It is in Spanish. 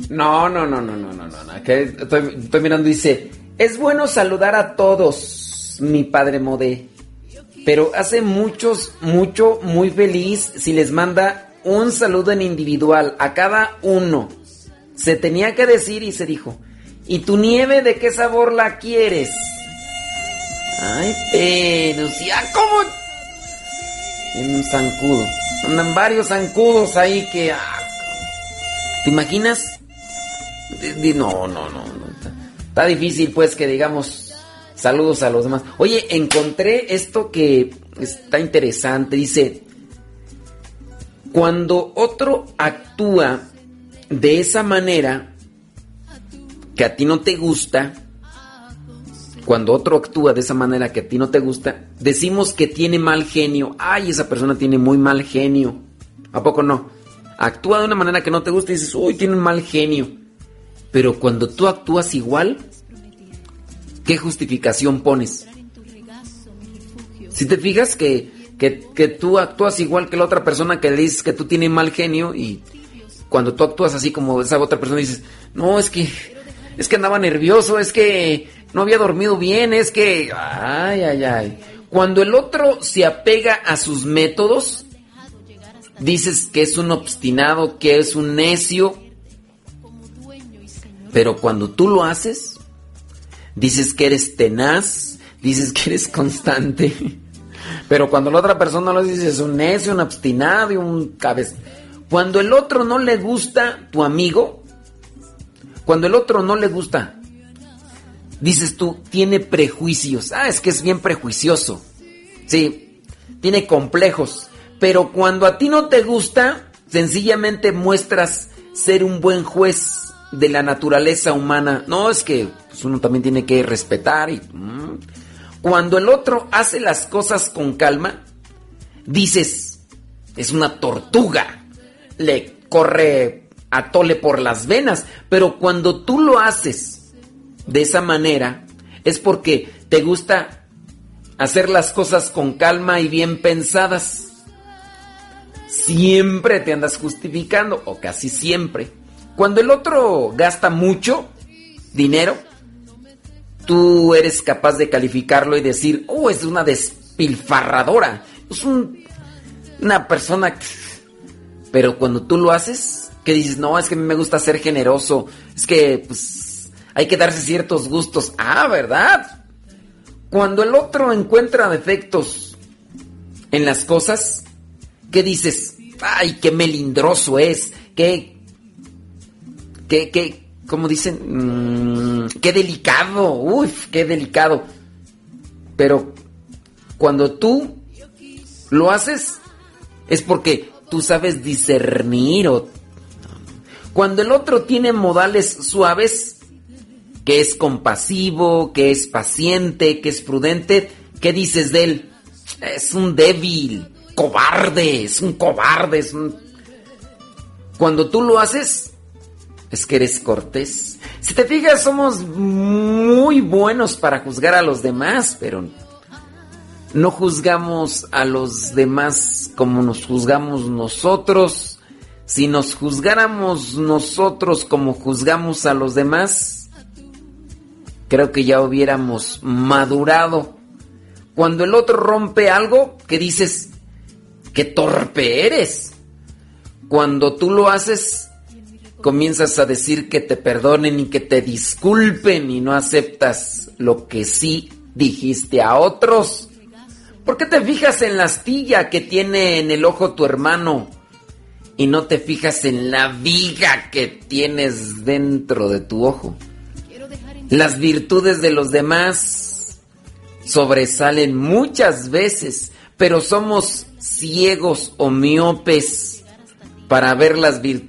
No. Que estoy mirando y dice, es bueno saludar a todos, mi padre Modé, pero hace muy feliz si les manda un saludo en individual a cada uno. Se tenía que decir y se dijo. ¿Y tu nieve de qué sabor la quieres? Ay, pero si ¿cómo? En un zancudo. Andan varios zancudos ahí que... ¿te imaginas? No. Está difícil pues que digamos saludos a los demás. Oye, encontré esto que está interesante. Dice, cuando otro actúa de esa manera que a ti no te gusta, decimos que tiene mal genio. Ay, esa persona tiene muy mal genio. ¿A poco no? Actúa de una manera que no te gusta y dices, uy, tiene un mal genio. Pero cuando tú actúas igual, ¿qué justificación pones? Si te fijas que tú actúas igual que la otra persona que le dices que tú tienes mal genio, y cuando tú actúas así como esa otra persona dices, no, es que andaba nervioso, es que no había dormido bien, es que... Ay. Cuando el otro se apega a sus métodos, dices que es un obstinado, que es un necio. Pero cuando tú lo haces, dices que eres tenaz, dices que eres constante. Pero cuando la otra persona lo dice, es un necio, un obstinado y un cabeza. Cuando el otro no le gusta, tu amigo, cuando el otro no le gusta, dices tú, tiene prejuicios. Es que es bien prejuicioso. Sí, tiene complejos. Pero cuando a ti no te gusta, sencillamente muestras ser un buen juez de la naturaleza humana. No, es que pues, uno también tiene que respetar. Cuando el otro hace las cosas con calma, dices, es una tortuga, le corre atole por las venas. Pero cuando tú lo haces de esa manera, es porque te gusta hacer las cosas con calma y bien pensadas. Siempre te andas justificando, o casi siempre. Cuando el otro gasta mucho dinero, tú eres capaz de calificarlo y decir, es una despilfarradora, es una persona... Pero cuando tú lo haces, ¿qué dices? No, es que a mí me gusta ser generoso, es que pues hay que darse ciertos gustos. ¿Verdad? Cuando el otro encuentra defectos en las cosas, ¿qué dices? Ay, qué melindroso es, ¿cómo dicen? Qué delicado, qué delicado. Pero cuando tú lo haces, es porque tú sabes discernir. Cuando el otro tiene modales suaves, que es compasivo, que es paciente, que es prudente, ¿qué dices de él? Es un débil, cobarde, es un cobarde, Cuando tú lo haces, es que eres cortés. Si te fijas, somos muy buenos para juzgar a los demás, pero no juzgamos a los demás como nos juzgamos nosotros. Si nos juzgáramos nosotros como juzgamos a los demás, creo que ya hubiéramos madurado. Cuando el otro rompe algo, ¿qué dices? ¡Qué torpe eres! Cuando tú lo haces, comienzas a decir que te perdonen y que te disculpen y no aceptas lo que sí dijiste a otros. ¿Por qué te fijas en la astilla que tiene en el ojo tu hermano y no te fijas en la viga que tienes dentro de tu ojo? Las virtudes de los demás sobresalen muchas veces, pero somos ciegos o miopes para ver las virtudes